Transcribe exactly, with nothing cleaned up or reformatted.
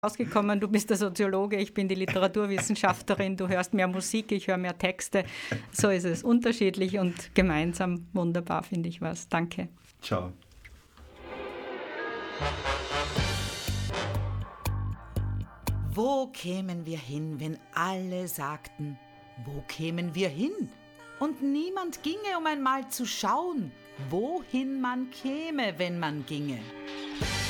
rausgekommen, du bist der Soziologe, ich bin die Literaturwissenschaftlerin, du hörst mehr Musik, ich höre mehr Texte. So ist es, unterschiedlich und gemeinsam wunderbar, finde ich was. Danke. Ciao. Wo kämen wir hin, wenn alle sagten, wo kämen wir hin? Und niemand ginge, um einmal zu schauen, wohin man käme, wenn man ginge.